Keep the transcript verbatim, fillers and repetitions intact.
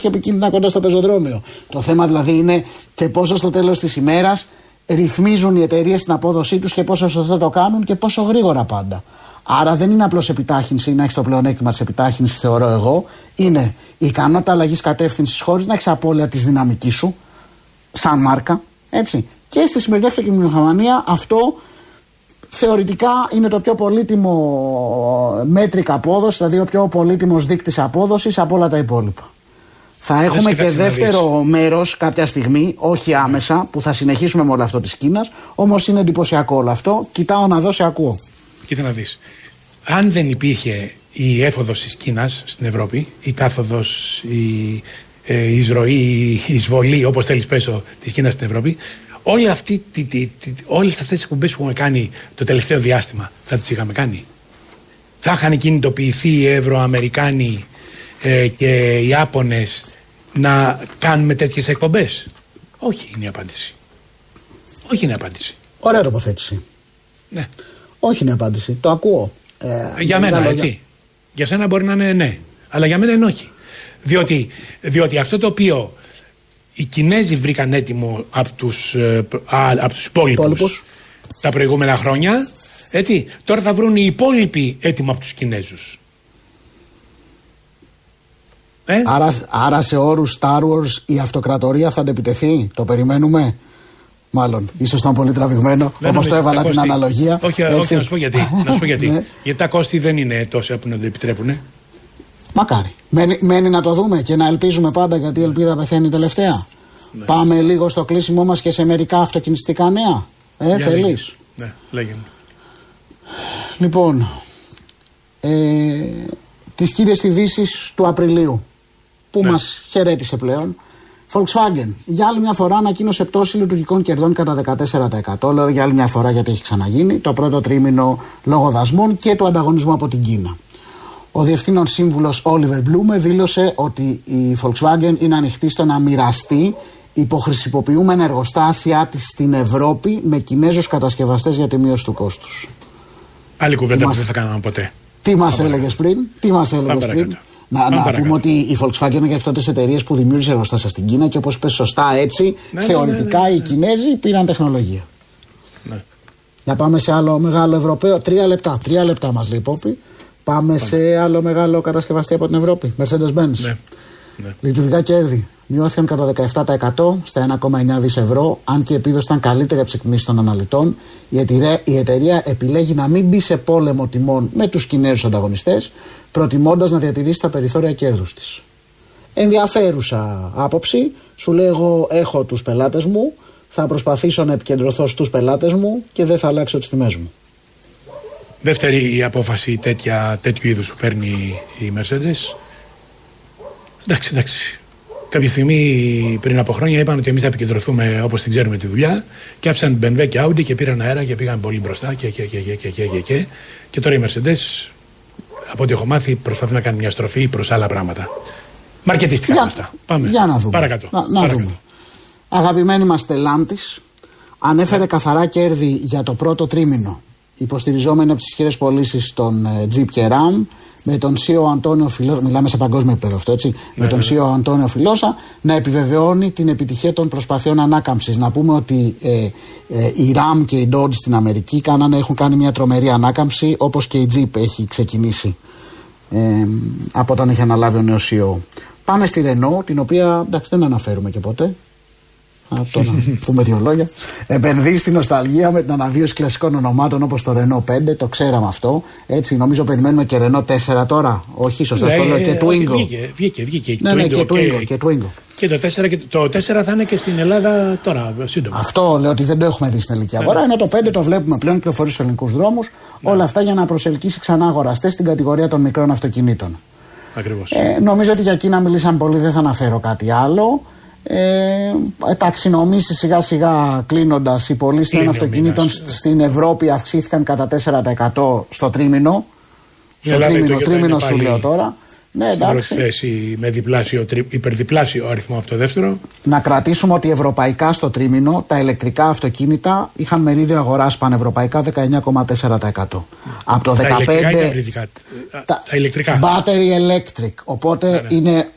και επικίνδυνα κοντά στο πεζοδρόμιο. Το θέμα δηλαδή είναι και πόσο στο τέλος της ημέρας ρυθμίζουν οι εταιρείες την απόδοσή τους και πόσο σωστά το κάνουν και πόσο γρήγορα πάντα. Άρα δεν είναι απλώς επιτάχυνση να έχεις το πλεονέκτημα της επιτάχυνσης, θεωρώ εγώ. Είναι η ικανότητα αλλαγής κατεύθυνσης χωρίς να έχεις απώλεια της δυναμικής σου, σαν μάρκα. Έτσι. Και στη σημερινή αυτοκινητοβιομηχανία αυτό θεωρητικά είναι το πιο πολύτιμο μέτρικα απόδοση, δηλαδή ο πιο πολύτιμος δείκτης απόδοσης από όλα τα υπόλοιπα. Θα έχουμε και δεύτερο μέρος κάποια στιγμή, όχι άμεσα, που θα συνεχίσουμε με όλο αυτό της Κίνας, όμως είναι εντυπωσιακό όλο αυτό. Κοιτάω να δω, σε ακούω. Κοίτα να δεις. Αν δεν υπήρχε η έφοδος της Κίνας στην Ευρώπη, η κάθοδος, η ε, εισρωή, η εισβολή, όπως θέλεις πέσω, της Κίνας στην Ευρώπη, όλη αυτή, τη, τη, τη, όλες αυτές τις εκπομπές που έχουμε κάνει το τελευταίο διάστημα θα τις είχαμε κάνει? Θα είχαν κινητοποιηθεί οι Ευρωαμερικάνοι ε, και οι Ιάπωνες να κάνουμε τέτοιες εκπομπές? Όχι είναι η απάντηση. Όχι είναι η απάντηση. Ωραία τοποθέτηση. Ναι. Όχι είναι η απάντηση. Το ακούω. Ε, για μένα λόγια. έτσι. Για σένα μπορεί να είναι ναι. Αλλά για μένα είναι όχι. Διότι, διότι αυτό το οποίο οι Κινέζοι βρήκαν έτοιμο από τους, από τους υπόλοιπους τα προηγούμενα χρόνια, έτσι, τώρα θα βρουν οι υπόλοιποι έτοιμο από τους Κινέζους. Ε? Άρα, άρα σε όρους Star Wars η αυτοκρατορία θα αντεπιτεθεί? Το περιμένουμε? Μάλλον, ίσως ήταν πολύ τραβηγμένο, όπως το έβαλα την αναλογία. Όχι, όχι, να σου πω γιατί. να σου πω γιατί. Ναι. Γιατί τα κόστη δεν είναι τόσα που να το επιτρέπουν. Μακάρι. Μένει, μένει να το δούμε και να ελπίζουμε πάντα, γιατί η ελπίδα πεθαίνει τελευταία. Ναι. Πάμε λίγο στο κλείσιμό μας και σε μερικά αυτοκινηστικά νέα. Ε, θέλεις? Ναι, λέγε μου. Λοιπόν, ε, τις κύριες ειδήσεις του Απριλίου που ναι. μας χαιρέτησε πλέον. Volkswagen για άλλη μια φορά ανακοίνωσε πτώση λειτουργικών κερδών κατά δεκατέσσερα τοις εκατό. Λέω για άλλη μια φορά γιατί έχει ξαναγίνει. Το πρώτο τρίμηνο λόγω δασμών και του ανταγωνισμού από την Κίνα. Ο διευθύνων σύμβουλος Oliver Blume δήλωσε ότι η Volkswagen είναι ανοιχτή στο να μοιραστεί υποχρησιμοποιούμενα εργοστάσια της στην Ευρώπη με Κινέζους κατασκευαστές για τη μείωση του κόστους. Άλλη κουβέντα που δεν θα κάναμε ποτέ. Τι μας έλεγες πριν, τι μας έλεγες πριν. Να, να πούμε ότι η Volkswagen είναι για αυτές τις εταιρείες που δημιούργησε εργοστάσια στην Κίνα και όπως είπες σωστά έτσι, ναι, θεωρητικά ναι, ναι, ναι, ναι. οι Κινέζοι πήραν τεχνολογία. Ναι. Να πάμε σε άλλο μεγάλο Ευρωπαίο. Τρία λεπτά, τρία λεπτά μας λέει η Πόπη. Πάμε, πάμε σε άλλο μεγάλο κατασκευαστή από την Ευρώπη, Mercedes-Benz. Ναι. Ναι. Λειτουργικά κέρδη μειώθηκαν κατά δεκαεπτά τοις εκατό στα ένα κόμμα εννιά δισεκατομμύρια ευρώ. Αν και η επίδοση ήταν καλύτερη από τις εκτιμήσεις των αναλυτών, η εταιρεία, η εταιρεία επιλέγει να μην μπει σε πόλεμο τιμών με τους Κινέζους ανταγωνιστές, προτιμώντας να διατηρήσει τα περιθώρια κέρδους της. Ενδιαφέρουσα άποψη. Σου λέει: εγώ έχω τους πελάτες μου, θα προσπαθήσω να επικεντρωθώ στους πελάτες μου και δεν θα αλλάξω τις τιμές μου. Δεύτερη απόφαση τέτοια, τέτοιου είδους που παίρνει η Mercedes. Εντάξει, εντάξει. Κάποια στιγμή πριν από χρόνια είπαν ότι εμείς θα επικεντρωθούμε όπως την ξέρουμε τη δουλειά και άφησαν μπι εμ ντάμπλιου και Audi και πήραν αέρα και πήγαν πολύ μπροστά και, και, και, και, και, και, και, και. και τώρα η Mercedes, από ό,τι έχω μάθει, προσπαθεί να κάνει μια στροφή προς άλλα πράγματα. Μαρκετίστικα είναι αυτά. Πάμε. Για να δούμε. Παρακάτω. Να, να Παρακάτω. δούμε. Αγαπημένη μας Stellantis ανέφερε yeah. καθαρά κέρδη για το πρώτο τρίμηνο, υποστηριζόμενη από τις ισχυρές πωλήσεις των Jeep και Ram, με τον σι ι ο Αντώνιο Φιλόσα, μιλάμε σε παγκόσμιο επίπεδο αυτό έτσι, ναι, με τον ναι, σι ι ο Αντώνιο Φιλόσα να επιβεβαιώνει την επιτυχία των προσπαθειών ανάκαμψης. Να πούμε ότι ε, ε, η Ram και η Dodge στην Αμερική κάνανε, έχουν κάνει μια τρομερή ανάκαμψη, όπως και η Jeep έχει ξεκινήσει ε, από όταν έχει αναλάβει ο νέος σι ι ο. Πάμε στη Renault, την οποία εντάξει δεν αναφέρουμε και ποτέ. Αυτό να πούμε δύο λόγια. Επενδύει στην νοσταλγία με την αναβίωση κλασικών ονομάτων όπως το Renault πέντε, το ξέραμε αυτό. Έτσι, νομίζω περιμένουμε και Renault τέσσερα τώρα. Όχι, σωστά το λέω, και Twingo. Βγήκε, βγήκε, βγήκε. Ναι, ναι, και Twingo. Και, Twingo. Και το τέσσερα, και το τέσσερα θα είναι και στην Ελλάδα τώρα, σύντομα. Αυτό λέω ότι δεν το έχουμε δει στην ελληνική αγορά. Ενώ το πέντε το βλέπουμε πλέον κυκλοφορεί στους ελληνικούς δρόμους. Ναι. Όλα αυτά για να προσελκύσει ξανά αγοραστές στην κατηγορία των μικρών αυτοκινήτων. Ακριβώς. Ε, νομίζω ότι για Κίνα μιλήσαν πολύ, δεν θα αναφέρω κάτι άλλο. Ε, ταξινομήσεις σιγά σιγά κλείνοντας, οι πωλήσεις των αυτοκινήτων ναι. στην Ευρώπη αυξήθηκαν κατά τέσσερα τοις εκατό στο τρίμηνο. Στο Ελλάδα τρίμηνο, τρίμηνο σου λέω τώρα. Ναι, στην πρώτη θέση με διπλάσιο, υπερδιπλάσιο αριθμό από το δεύτερο. Να κρατήσουμε ότι ευρωπαϊκά στο τρίμηνο τα ηλεκτρικά αυτοκίνητα είχαν μερίδιο αγοράς πανευρωπαϊκά δεκαεννιά κόμμα τέσσερα τοις εκατό. Από το τα δεκαπέντε ηλεκτρικά, τα, τα ηλεκτρικά. Battery electric. Οπότε ναι, ναι. είναι